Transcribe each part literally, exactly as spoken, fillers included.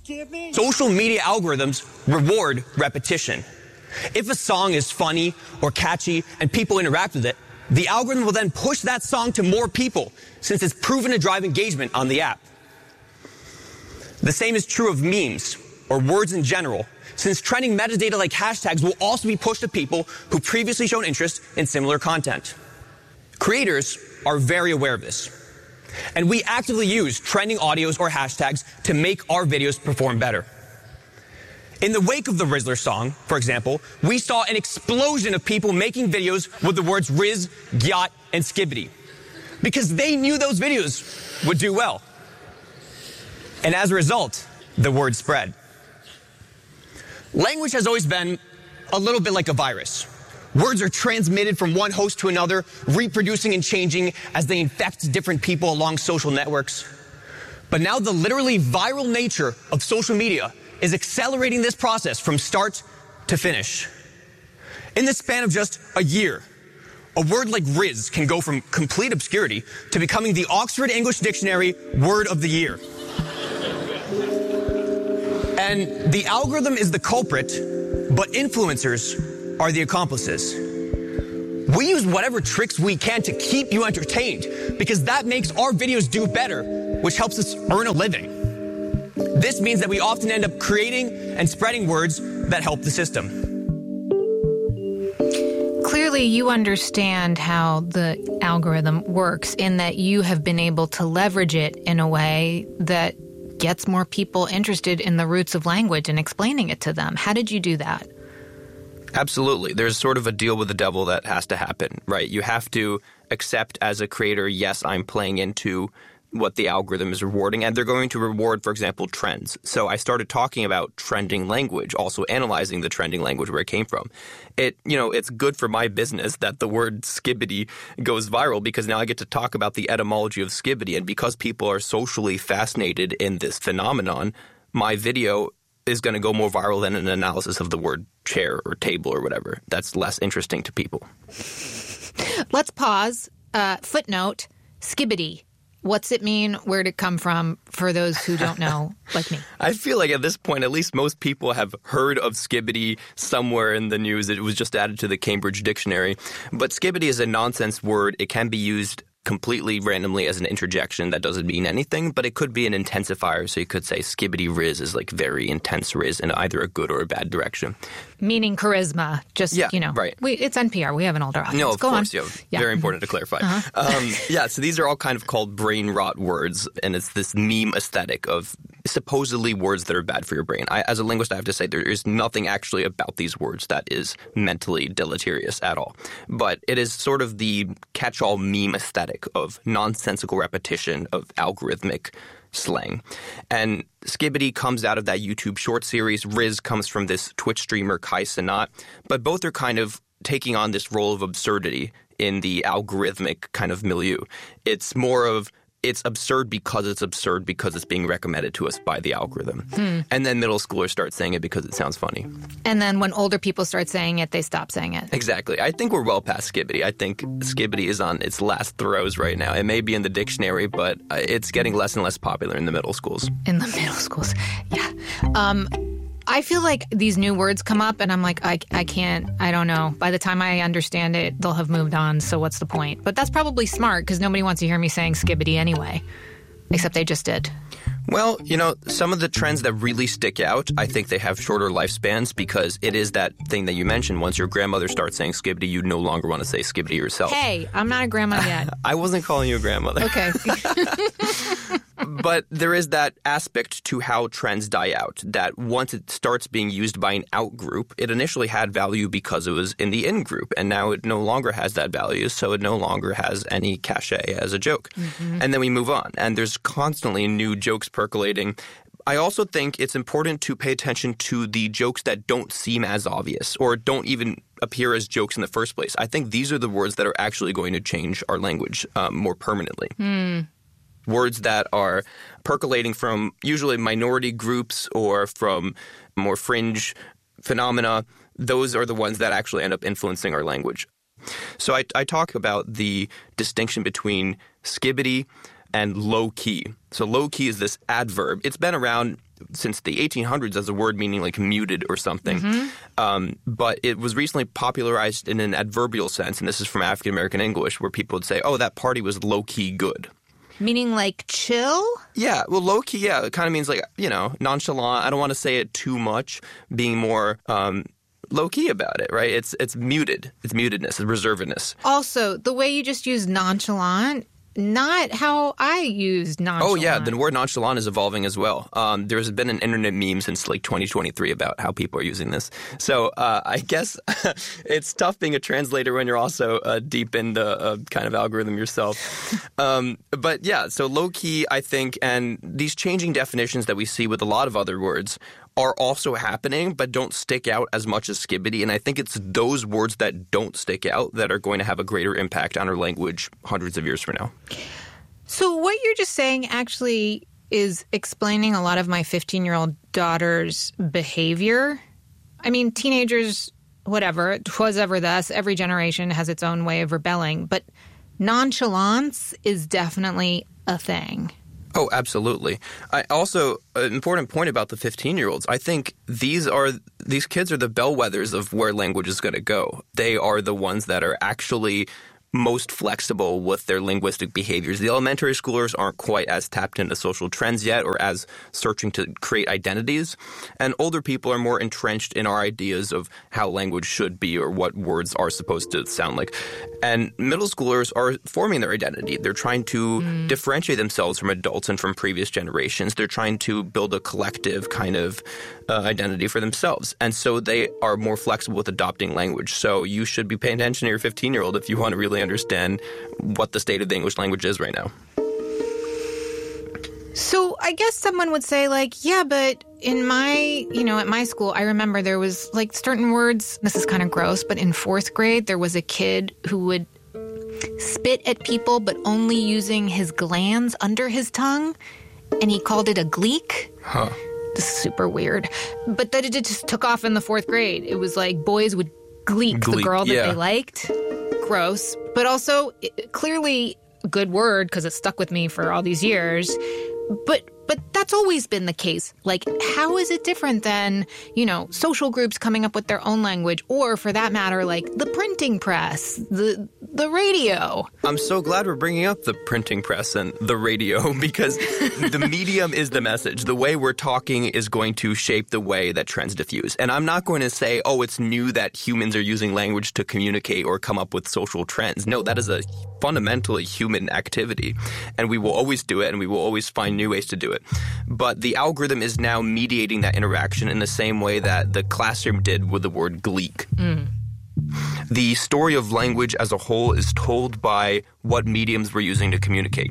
Social media algorithms reward repetition. If a song is funny or catchy and people interact with it, the algorithm will then push that song to more people since it's proven to drive engagement on the app. The same is true of memes or words in general, since trending metadata like hashtags will also be pushed to people who previously shown interest in similar content. Creators are very aware of this, and we actively use trending audios or hashtags to make our videos perform better. In the wake of the Rizzler song, for example, we saw an explosion of people making videos with the words Riz, Gyat, and Skibbity, because they knew those videos would do well. And as a result, the word spread. Language has always been a little bit like a virus. Words are transmitted from one host to another, reproducing and changing as they infect different people along social networks. But now the literally viral nature of social media is accelerating this process from start to finish. In the span of just a year, a word like Riz can go from complete obscurity to becoming the Oxford English Dictionary Word of the Year. And the algorithm is the culprit, but influencers are the accomplices. We use whatever tricks we can to keep you entertained because that makes our videos do better, which helps us earn a living. This means that we often end up creating and spreading words that help the system. Clearly, you understand how the algorithm works in that you have been able to leverage it in a way that gets more people interested in the roots of language and explaining it to them. How did you do that? Absolutely. There's sort of a deal with the devil that has to happen, right? You have to accept as a creator, yes, I'm playing into what the algorithm is rewarding, and they're going to reward, for example, trends. So I started talking about trending language, also analyzing the trending language where it came from. It, you know, it's good for my business that the word skibbity goes viral because now I get to talk about the etymology of skibbity, and because people are socially fascinated in this phenomenon, my video is going to go more viral than an analysis of the word chair or table or whatever. That's less interesting to people. Let's pause. Uh, footnote, skibbity. What's it mean? Where'd it come from for those who don't know, like me? I feel like at this point, at least most people have heard of skibbity somewhere in the news. It was just added to the Cambridge Dictionary. But skibbity is a nonsense word. It can be used completely randomly as an interjection that doesn't mean anything, but it could be an intensifier. So you could say skibbity riz is like very intense riz in either a good or a bad direction. Meaning charisma. Just, yeah, you know, right. we, it's N P R. We have an older audience. No, of Go course. on. Yeah, yeah. Very important to clarify. Uh-huh. um, yeah, so these are all kind of called brain rot words, and it's this meme aesthetic of supposedly words that are bad for your brain. I, as a linguist, I have to say there is nothing actually about these words that is mentally deleterious at all. But it is sort of the catch-all meme aesthetic of nonsensical repetition of algorithmic slang. And skibbity comes out of that YouTube short series. Riz comes from this Twitch streamer, Kai Cenat. But both are kind of taking on this role of absurdity in the algorithmic kind of milieu. It's more of it's absurd because it's absurd because it's being recommended to us by the algorithm. Hmm. And then middle schoolers start saying it because it sounds funny. And then when older people start saying it, they stop saying it. Exactly. I think we're well past skibbity. I think skibbity is on its last throes right now. It may be in the dictionary, but it's getting less and less popular in the middle schools. In the middle schools. Yeah. Um, I feel like these new words come up and I'm like, I, I can't, I don't know. By the time I understand it, they'll have moved on, so what's the point? But that's probably smart because nobody wants to hear me saying skibbity anyway, except they just did. Well, you know, some of the trends that really stick out, I think they have shorter lifespans because it is that thing that you mentioned. Once your grandmother starts saying skibbity, you no longer want to say skibbity yourself. Hey, I'm not a grandma yet. I wasn't calling you a grandmother. Okay. But there is that aspect to how trends die out, that once it starts being used by an out group, it initially had value because it was in the in group, and now it no longer has that value, so it no longer has any cachet as a joke. Mm-hmm. And then we move on, and there's constantly new jokes percolating. I also think it's important to pay attention to the jokes that don't seem as obvious or don't even appear as jokes in the first place. I think these are the words that are actually going to change our language um, more permanently. Mm. Words that are percolating from usually minority groups or from more fringe phenomena, those are the ones that actually end up influencing our language. So I, I talk about the distinction between skibbity and low-key. So low-key is this adverb. It's been around since the eighteen hundreds as a word meaning like muted or something. Mm-hmm. Um, but it was recently popularized in an adverbial sense, and this is from African American English, where people would say, oh, that party was low-key good. Meaning like chill? Yeah, well, low-key, yeah, it kind of means like, you know, nonchalant. I don't want to say it too much, being more um, low-key about it, right? It's it's muted. It's mutedness, it's reservedness. Also, the way you just use nonchalant, not how I used nonchalant. Oh, yeah, the word nonchalant is evolving as well. Um, there's been an internet meme since like twenty twenty-three about how people are using this. So uh, I guess it's tough being a translator when you're also uh, deep in the uh, kind of algorithm yourself. Um, but yeah, so low-key, I think, and these changing definitions that we see with a lot of other words are also happening, but don't stick out as much as skibbity. And I think it's those words that don't stick out that are going to have a greater impact on our language hundreds of years from now. So what you're just saying actually is explaining a lot of my fifteen-year-old daughter's behavior. I mean, teenagers, whatever, 'twas ever thus, every generation has its own way of rebelling. But nonchalance is definitely a thing. Oh, absolutely. I also, an important point about the fifteen-year-olds, I think these are these kids are the bellwethers of where language is going to go. They are the ones that are actually most flexible with their linguistic behaviors. The elementary schoolers aren't quite as tapped into social trends yet or as searching to create identities. And older people are more entrenched in our ideas of how language should be or what words are supposed to sound like. And middle schoolers are forming their identity. They're trying to mm. differentiate themselves from adults and from previous generations. They're trying to build a collective kind of uh, identity for themselves. And so they are more flexible with adopting language. So you should be paying attention to your fifteen-year-old if you want to really understand what the state of the English language is right now. So I guess someone would say, like, yeah, but in my, you know, at my school, I remember there was, like, certain words, this is kind of gross, but in fourth grade, there was a kid who would spit at people, but only using his glands under his tongue, and he called it a gleek. Huh. This is super weird. But that it just took off in the fourth grade. It was like boys would gleek, gleek the girl that yeah. they liked. Gross. But also, it, clearly a good word because it stuck with me for all these years. But but that's always been the case. Like, how is it different than, you know, social groups coming up with their own language, or for that matter, like the printing press, the the radio? I'm so glad we're bringing up the printing press and the radio because the medium is the message. The way we're talking is going to shape the way that trends diffuse. And I'm not going to say, oh, it's new that humans are using language to communicate or come up with social trends. No, that is a fundamentally human activity. And we will always do it, and we will always find new ways to do it. But the algorithm is now mediating that interaction in the same way that the classroom did with the word gleek. Mm. The story of language as a whole is told by what mediums we're using to communicate.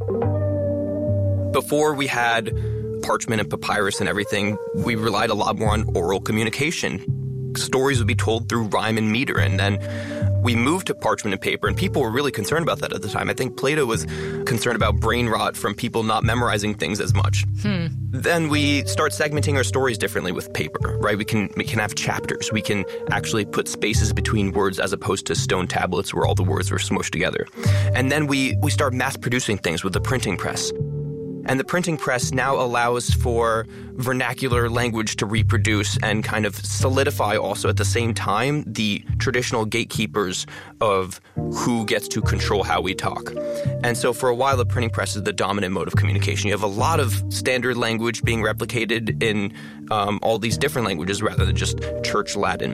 Before we had parchment and papyrus and everything, we relied a lot more on oral communication. Stories would be told through rhyme and meter, and then we moved to parchment and paper, and people were really concerned about that at the time. I think Plato was concerned about brain rot from people not memorizing things as much. Hmm. Then we start segmenting our stories differently with paper, right? We can we can have chapters. We can actually put spaces between words as opposed to stone tablets where all the words were smushed together. And then we, we start mass-producing things with the printing press. And the printing press now allows for vernacular language to reproduce and kind of solidify also at the same time the traditional gatekeepers of who gets to control how we talk. And so for a while, the printing press is the dominant mode of communication. You have a lot of standard language being replicated in um, all these different languages rather than just church Latin.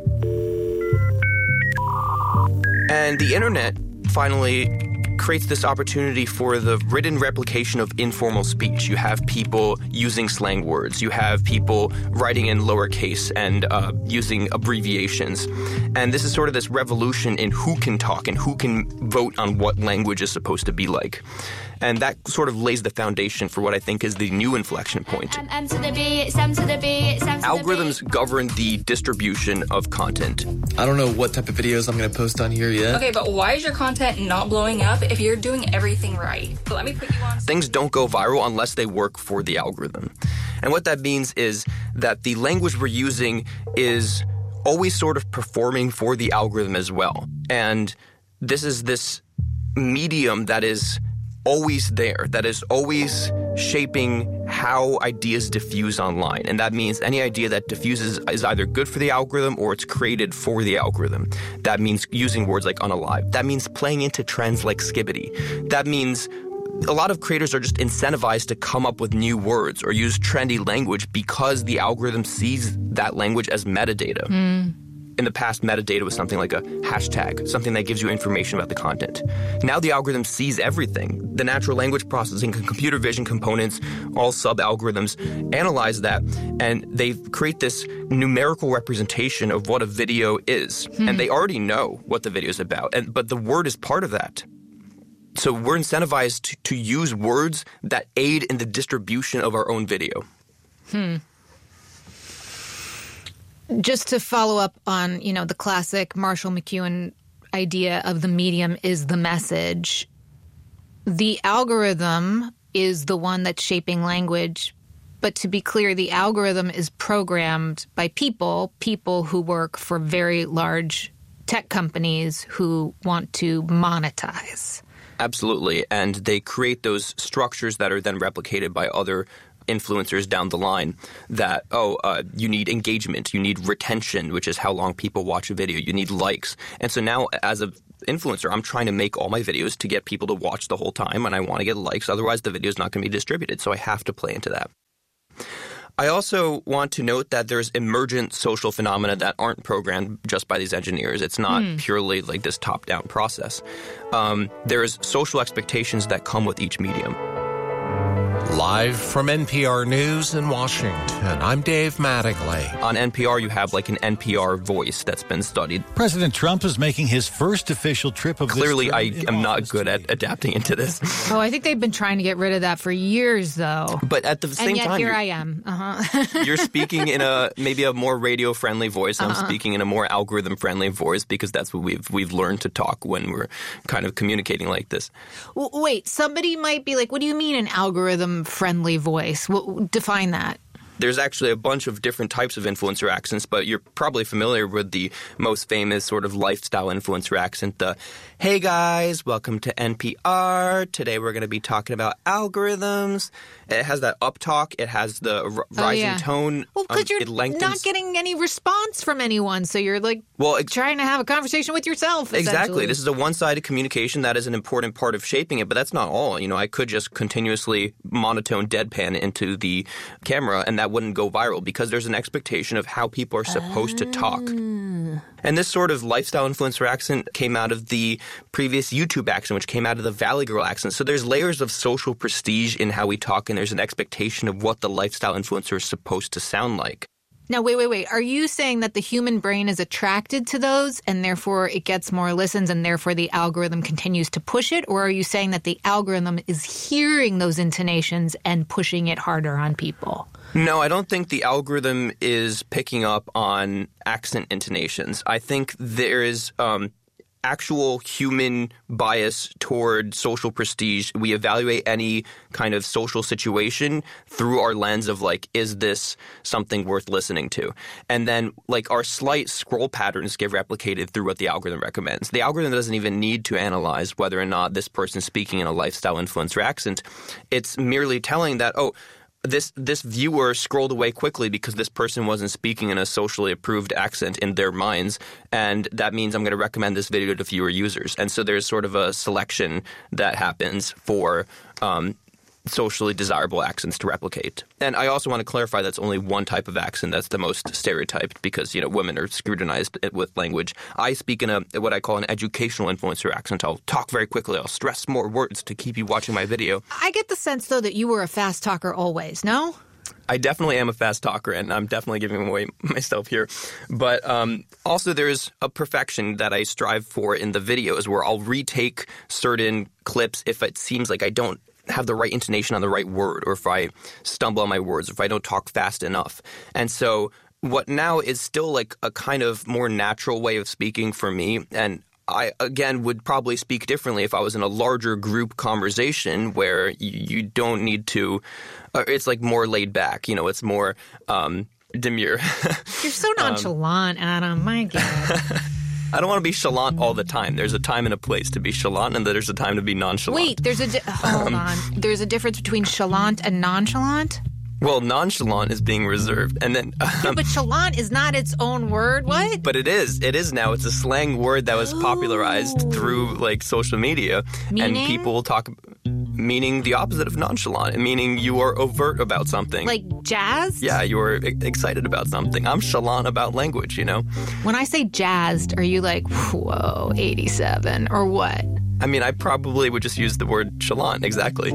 And the internet finally creates this opportunity for the written replication of informal speech. You have people using slang words. You have people writing in lowercase and uh, using abbreviations. And this is sort of this revolution in who can talk and who can vote on what language is supposed to be like. And that sort of lays the foundation for what I think is the new inflection point. M, M to the B, it's M to the B, it's M to Algorithms the B. govern the distribution of content. I don't know what type of videos I'm going to post on here yet. Okay, but why is your content not blowing up if you're doing everything right? So let me put you on... Things don't go viral unless they work for the algorithm. And what that means is that the language we're using is always sort of performing for the algorithm as well. And this is this medium that is always there, that is always shaping how how ideas diffuse online. And that means any idea that diffuses is either good for the algorithm or it's created for the algorithm. That means using words like unalive. That means playing into trends like skibbity. That means a lot of creators are just incentivized to come up with new words or use trendy language because the algorithm sees that language as metadata. Mm. In the past, metadata was something like a hashtag, something that gives you information about the content. Now the algorithm sees everything. The natural language processing and computer vision components, all sub-algorithms, analyze that, and they create this numerical representation of what a video is. Hmm. And they already know what the video is about, and but the word is part of that. So we're incentivized to, to use words that aid in the distribution of our own video. Hmm. Just to follow up on, you know, the classic Marshall McLuhan idea of the medium is the message. The algorithm is the one that's shaping language. But to be clear, the algorithm is programmed by people, people who work for very large tech companies who want to monetize. Absolutely. And they create those structures that are then replicated by other influencers down the line that, oh, uh, you need engagement, you need retention, which is how long people watch a video, you need likes. And so now as an influencer, I'm trying to make all my videos to get people to watch the whole time, and I want to get likes. Otherwise, the video is not going to be distributed. So I have to play into that. I also want to note that there's emergent social phenomena that aren't programmed just by these engineers. It's not mm. purely like this top-down process. Um, there's social expectations that come with each medium. Live from N P R News in Washington, I'm Dave Mattingly. On N P R, you have like an N P R voice that's been studied. President Trump is making his first official trip of Clearly, this I am not good today. at adapting into this. Oh, I think they've been trying to get rid of that for years, though. But at the same and yet time, here I am. Uh-huh. You're speaking in a maybe a more radio-friendly voice. I'm uh-huh. speaking in a more algorithm-friendly voice because that's what we've we've learned to talk when we're kind of communicating like this. W- wait, somebody might be like, "What do you mean an algorithm-friendly voice?" What, define that. There's actually a bunch of different types of influencer accents, but you're probably familiar with the most famous sort of lifestyle influencer accent, the, hey guys, welcome to N P R. Today we're going to be talking about algorithms. It has that uptalk. It has the r- rising oh, yeah. tone. Well, because um, you're not getting any response from anyone, so you're like well, ex- trying to have a conversation with yourself, Exactly. This is a one-sided communication that is an important part of shaping it, but that's not all. You know, I could just continuously monotone deadpan into the camera, and that wouldn't go viral because there's an expectation of how people are supposed uh. to talk. And this sort of lifestyle influencer accent came out of the previous YouTube accent, which came out of the Valley Girl accent. So there's layers of social prestige in how we talk, and there's an expectation of what the lifestyle influencer is supposed to sound like. Now, wait, wait, wait. Are you saying that the human brain is attracted to those and therefore it gets more listens and therefore the algorithm continues to push it? Or are you saying that the algorithm is hearing those intonations and pushing it harder on people? No, I don't think the algorithm is picking up on accent intonations. I think there is um, actual human bias toward social prestige. We evaluate any kind of social situation through our lens of like, is this something worth listening to? And then like our slight scroll patterns get replicated through what the algorithm recommends. The algorithm doesn't even need to analyze whether or not this person's speaking in a lifestyle influencer accent. It's merely telling that, oh, This this viewer scrolled away quickly because this person wasn't speaking in a socially approved accent in their minds, and that means I'm going to recommend this video to fewer users. And so there's sort of a selection that happens for um, socially desirable accents to replicate. And I also want to clarify that's only one type of accent that's the most stereotyped because, you know, women are scrutinized with language. I speak in a what I call an educational influencer accent. I'll talk very quickly. I'll stress more words to keep you watching my video. I get the sense, though, that you were a fast talker always, no? I definitely am a fast talker, and I'm definitely giving away myself here. But um, also there's a perfection that I strive for in the videos where I'll retake certain clips if it seems like I don't have the right intonation on the right word, or if I stumble on my words, or if I don't talk fast enough. And so what now is still like a kind of more natural way of speaking for me, and I, again, would probably speak differently if I was in a larger group conversation where you, you don't need to uh, – it's like more laid back. You know, it's more um, demure. You're so nonchalant, um, Adam. My God. I don't want to be chalant all the time. There's a time and a place to be chalant, and there's a time to be nonchalant. Wait, there's a di- hold um, on. There's a difference between chalant and nonchalant? Well, nonchalant is being reserved. And then... Um, yeah, but chalant is not its own word. What? But it is. It is now. It's a slang word that was popularized Oh. through, like, social media. Meaning? And people will talk... Meaning the opposite of nonchalant. Meaning you are overt about something. Like jazzed? Yeah, you're e- excited about something. I'm chalant about language, you know? When I say jazzed, are you like, whoa, eighty-seven, or what? I mean, I probably would just use the word chalant, exactly.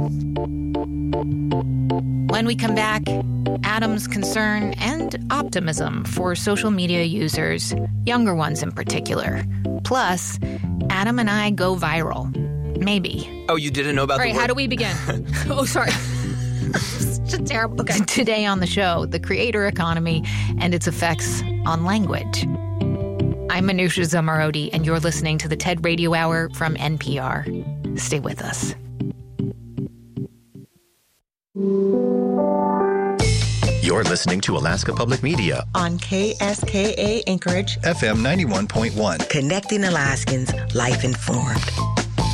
When we come back, Adam's concern and optimism for social media users, younger ones in particular. Plus, Adam and I go viral. Maybe. Oh, you didn't know about All the right, word? how do we begin? Oh, sorry. Just terrible. Okay. Today on the show, the creator economy and its effects on language. I'm Manusha Zamarodi, and you're listening to the TED Radio Hour from N P R. Stay with us. You're listening to Alaska Public Media on K S K A Anchorage, F M ninety-one point one. Connecting Alaskans, life informed.